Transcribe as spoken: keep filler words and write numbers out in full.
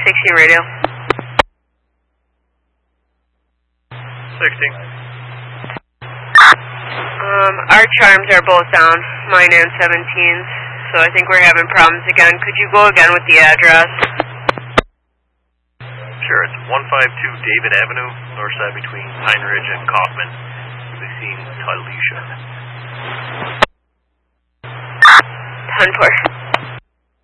sixteen radio. sixteen. Um, our charms are both down, mine and seventeen's, so I think we're having problems again. Could you go again with the address? Sure, it's one five two David Avenue, north side between Pine Ridge and Kaufman. We've seen Talisha. ten four.